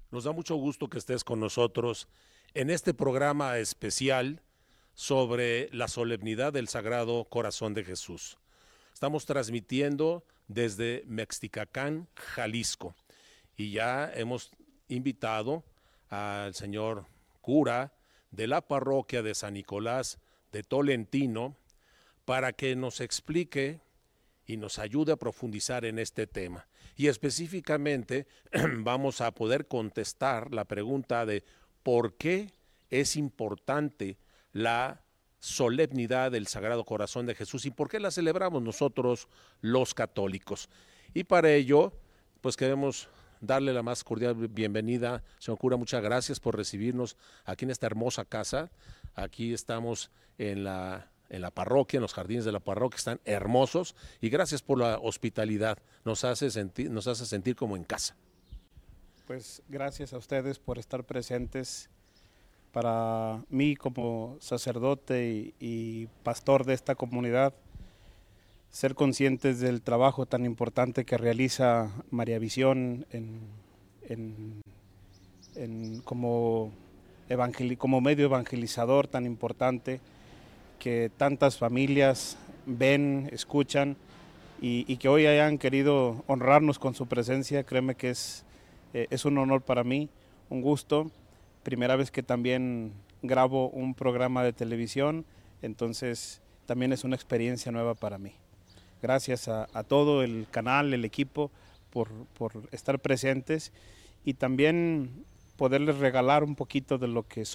Nos da mucho gusto que estés con nosotros en este programa especial sobre la solemnidad del Sagrado Corazón de Jesús. Estamos transmitiendo desde Mexticacán, Jalisco, y ya hemos invitado al señor cura de la parroquia de San Nicolás de Tolentino para que nos explique y nos ayude a profundizar en este tema. Y específicamente vamos a poder contestar la pregunta de por qué es importante la solemnidad del Sagrado Corazón de Jesús y por qué la celebramos nosotros los católicos. Y para ello, pues queremos darle la más cordial bienvenida. Señor cura, muchas gracias por recibirnos aquí en esta hermosa casa. Aquí estamos en la parroquia, en los jardines de la parroquia, están hermosos, y gracias por la hospitalidad, nos hace sentir como en casa. Pues gracias a ustedes por estar presentes. Para mí como sacerdote y pastor de esta comunidad, ser conscientes del trabajo tan importante que realiza María Visión en, como medio evangelizador tan importante, que tantas familias ven, escuchan y que hoy hayan querido honrarnos con su presencia. Créeme que es un honor para mí, un gusto. Primera vez que también grabo un programa de televisión, entonces también es una experiencia nueva para mí. Gracias a todo el canal, el equipo, por estar presentes y también poderles regalar un poquito de lo que